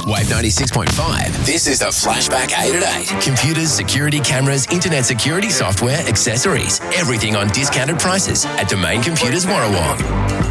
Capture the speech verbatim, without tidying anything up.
Wave ninety-six point five. This is the Flashback eight at eight. Computers, security cameras, internet security software, accessories. Everything on discounted prices at Domain Computers Warrawong.